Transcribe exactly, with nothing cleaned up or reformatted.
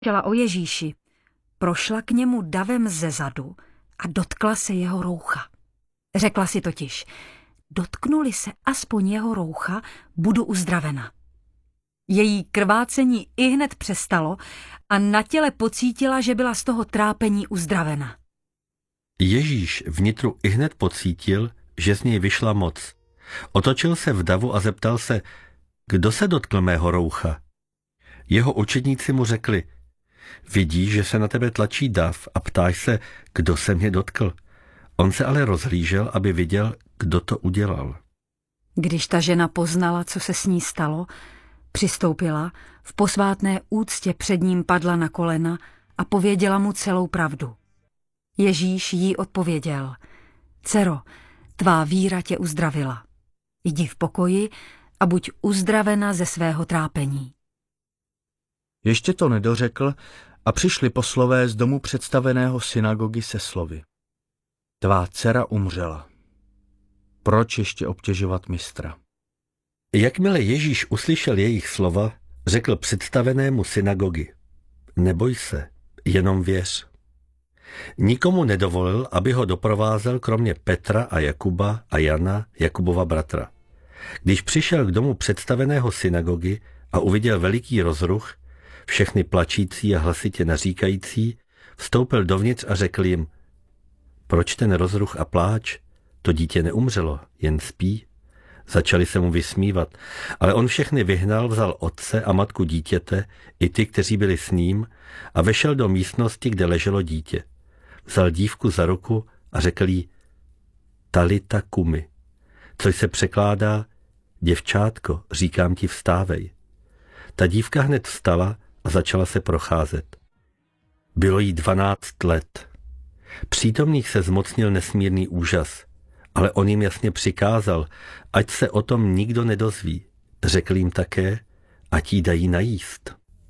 Chtěla o Ježíši, prošla k němu davem ze zadu a dotkla se jeho roucha. Řekla si totiž, dotknuli se aspoň jeho roucha, budu uzdravena. Její krvácení ihned přestalo a na těle pocítila, že byla z toho trápení uzdravena. Ježíš vnitru ihned pocítil, že z něj vyšla moc. Otočil se v davu a zeptal se, kdo se dotkl mého roucha. Jeho učedníci mu řekli, vidíš, že se na tebe tlačí dav a ptáš se, kdo se mě dotkl. On se ale rozhlížel, aby viděl, kdo to udělal. Když ta žena poznala, co se s ní stalo, přistoupila, v posvátné úctě před ním padla na kolena a pověděla mu celou pravdu. Ježíš jí odpověděl, dcero, tvá víra tě uzdravila. Jdi v pokoji a buď uzdravena ze svého trápení. Ještě to nedořekl a přišli poslové z domu představeného synagogy se slovy. Tvá dcera umřela. Proč ještě obtěžovat mistra? Jakmile Ježíš uslyšel jejich slova, řekl představenému synagogy, neboj se, jenom věř. Nikomu nedovolil, aby ho doprovázel kromě Petra a Jakuba a Jana, Jakubova bratra. Když přišel k domu představeného synagogy a uviděl veliký rozruch, všechny plačící a hlasitě naříkající, vstoupil dovnitř a řekl jim, proč ten rozruch a pláč? To dítě neumřelo, jen spí. Začali se mu vysmívat, ale on všechny vyhnal, vzal otce a matku dítěte, i ty, kteří byli s ním, a vešel do místnosti, kde leželo dítě. Vzal dívku za ruku a řekl jí, talita kumi, což se překládá, děvčátko, říkám ti, vstávej. Ta dívka hned vstala a začala se procházet. Bylo jí dvanáct let. Přítomných se zmocnil nesmírný úžas, ale on jim jasně přikázal, ať se o tom nikdo nedozví. Řekl jim také, ať jí dají najíst.